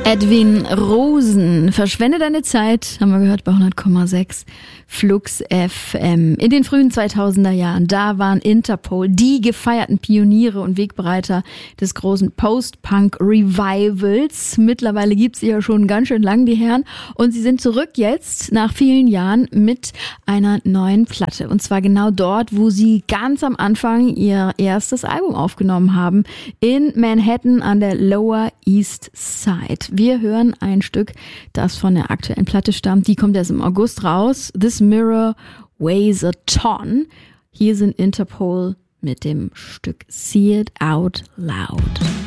Edwin Rosen, verschwende deine Zeit, haben wir gehört, bei 100,6 Flux FM. In den frühen 2000er Jahren, da waren Interpol die gefeierten Pioniere und Wegbereiter des großen Post-Punk-Revivals. Mittlerweile gibt's sie ja schon ganz schön lang, die Herren. Und sie sind zurück jetzt, nach vielen Jahren, mit einer neuen Platte. Und zwar genau dort, wo sie ganz am Anfang ihr erstes Album aufgenommen haben, in Manhattan an der Lower East Side. Wir hören ein Stück, das von der aktuellen Platte stammt. Die kommt erst im August raus. This Mirror Weighs a Ton. Hier sind Interpol mit dem Stück See It Out Loud.